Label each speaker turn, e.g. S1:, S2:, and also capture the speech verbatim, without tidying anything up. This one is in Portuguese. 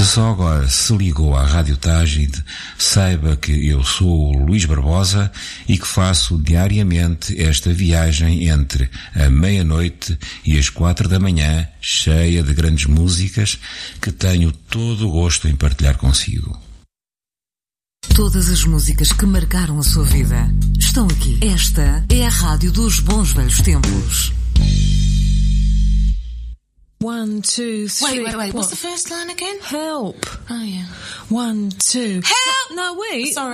S1: só agora se ligou à Rádio Tágide, saiba que eu sou o Luís Barbosa e que faço diariamente esta viagem entre a meia-noite e as quatro da manhã, cheia de grandes músicas que tenho todo o gosto em partilhar consigo.
S2: Todas as músicas que marcaram a sua vida estão aqui. Esta é a Rádio dos Bons Velhos Tempos.
S3: One, two, three.
S4: Wait, wait, wait.
S3: What?
S4: What's the first line again?
S3: Help.
S4: Oh, yeah.
S3: One, two.
S4: Help!
S3: No, wait.
S4: Sorry.